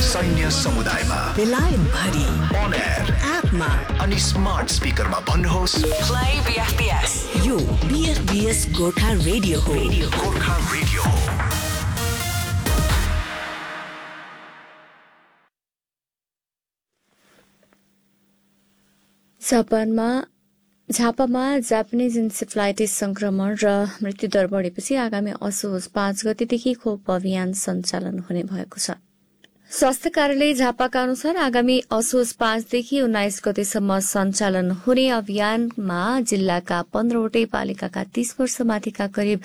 सैन्य समुदायमा, बेलायत भरि, on air, एपमा अनि स्मार्ट स्पिकरमा भन्नुहोस् Play BFBS. यो BFBS गोर्खा रेडियो हो. गोर्खा रेडियो हो। झापामा जापानिज इन्सेफ्लाइटिस संक्रमण र मृत्युदर बढेपछि आगामी असोज 5 गतेदेखि खोप अभियान सञ्चालन हुने भएको छ। स्वास्थ्य कार्यालय झापाका अनुसार आगामी असोज 5 देखि 19 गतेसम्म सञ्चालन हुने अभियानमा जिल्लाका 15वटै पालिकाका 30 वर्षमाथिका करिब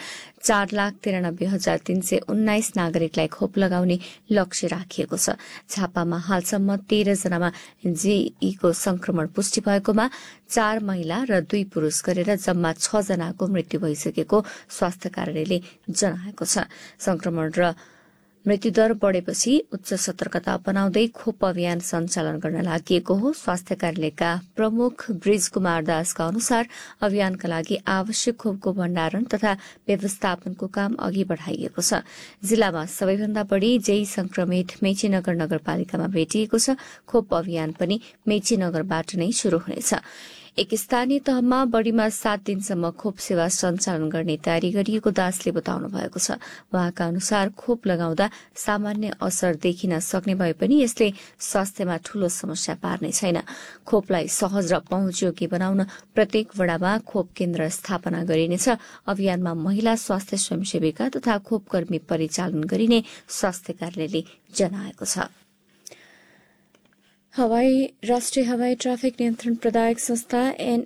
4,93,319 नागरिकलाई खोप लगाउने लक्ष्य राखिएको छ। झापामा हालसम्म 13 जनामा जेईको संक्रमण पुष्टि भएकोमा 4 महिला र 2 पुरूष गरेर जम्मा 6 जनाको मृत्यु भइसकेको स्वास्थ्य कार्यालयले जनाएको छ। संक्रमण र मृत्युदर बढ़ेपछि उच्च सतर्कता अपनाउँदै खोप अभियान सञ्चालन गर्न लागि हो। स्वास्थ्य कार्यालयका प्रमुख ब्रिज कुमार दासका अनुसार अभियानका लागि आवश्यक खोपको भण्डारण तथा व्यवस्थापनको काम अघि बढ़ाइएको छ। जिल्लामा सबैभन्दा बढ़ी जेई संक्रमित मेचीनगर नगरपालिकामा भेटिएको छ। खोप अभियान पनि मेचीनगरबाट नै शुरू हुनेछ। एक स्थानीय तहमा बढ़ीमा 7 दिनसम्म खोप सेवा सञ्चालन गर्ने तयारी गरिएको दासले बताउनु भएको छ। उहाँका अनुसार खोप लगाउँदा सामान्य असर देखिन सक्ने भए पनि यसले स्वास्थ्यमा ठूलो समस्या पार्ने छैन। खोपलाई सहज र पहुँचयोग्य बनाउन प्रत्येक वडामा खोप केन्द्र स्थापना गरिनेछ। अभियानमा महिला स्वास्थ्य स्वयंसेविका तथा खोपकर्मी परिचालन गरिने स्वास्थ्य कार्यालयले जनाएको छ। राष्ट्रिय हवाई ट्राफिक नियन्त्रण प्रदायक संस्था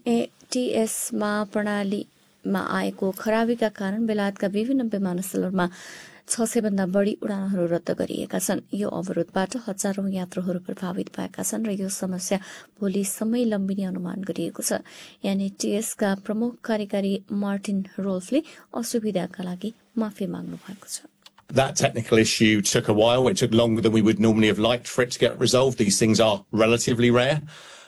एनएटीएसमा प्रणालीमा आएको खराबीका कारण बेलायतका विभिन्न विमानस्थलहरूमा 600 भन्दा बढ़ी उडानहरू रद्द गरिएका छन्। यो अवरोधबाट हजारौं यात्रुहरू प्रभावित भएका छन् र यो समस्या भोलिसम्मै लम्बिने अनुमान गरिएको छ। एनएटीएसका प्रमुख कार्यकारी मार्टिन रोल्फले असुविधाका लागि माफी माग्नु भएको छ। That technical issue took a while. It took longer than we would normally have liked for it to get resolved. These things are relatively rare.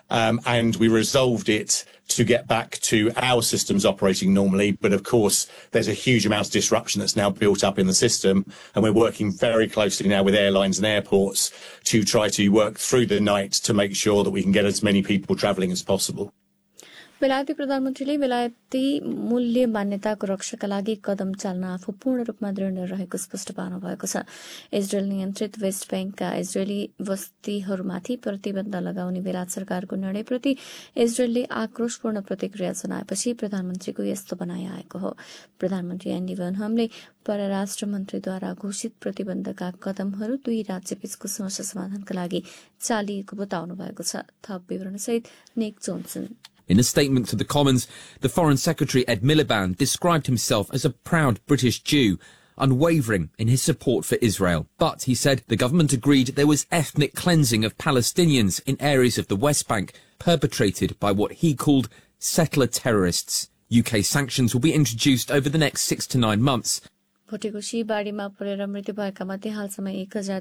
And we resolved it to get back to our systems operating normally. But of course, there's a huge amount of disruption that's now built up in the system. And we're working very closely now with airlines and airports to try to work through the night to make sure that we can get as many people travelling as possible. बेलायती प्रधानमन्त्रीले बेलायती मूल्य मान्यताको रक्षाका लागि कदम चाल्न आफू पूर्ण रूपमा दृढ रहेको स्पष्ट पार्नु भएको छ। इजरायल नियन्त्रित वेस्ट ब्याङ्कका इजरायली बस्तीहरूमाथि प्रतिबन्ध लगाउने बेलायत सरकारको निर्णयप्रति इजरायलले आक्रोशपूर्ण प्रतिक्रिया जनाएपछि प्रधानमन्त्रीको यस्तो भनाइ आएको हो। प्रधानमन्त्री एन्डी बर्नहमले परराष्ट्र मन्त्रीद्वारा घोषित प्रतिबन्धका कदमहरू दुई राज्यबीचको समस्या समाधानका लागि चालिएको बताउनु भएको छ। थप विवरणसहित निक Johnson. In a statement to the Commons, the Foreign Secretary Ed Miliband described himself as a proud British Jew, unwavering in his support for Israel. But, he said, the government agreed there was ethnic cleansing of Palestinians in areas of the West Bank perpetrated by what he called settler terrorists. UK sanctions will be introduced over the next 6 to 9 months. Bhote Koshi बाढ़ीमा परेर मृत्यु भएका मध्ये हालसम्म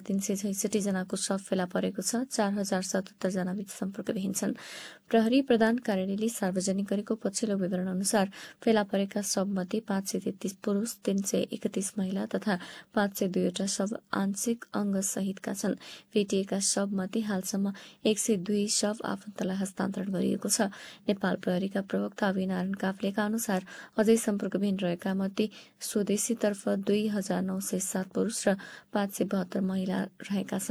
1366 जनाको शव फेला परेको छ। 4077 जना बीच सम्पर्कविहीन छन्। प्रहरी प्रधान कार्यालयले सार्वजनिक गरेको पछिल्लो विवरण अनुसार फेला परेका शवमध्ये 533 पुरूष, 331 महिला तथा 502 वटा शव आंशिक अंग सहितका छन्। भेटिएका शवमध्ये हालसम्म 102 शव आफन्तलाई हस्तान्तरण गरिएको छ। नेपाल प्रहरीका प्रवक्ता अभिनारायण काफ्लेका अनुसार अझै सम्पर्कविहीन रहेका मध्ये स्वदेशीतर्फ 2907 पुरूष र 572 महिला रहेका छन्।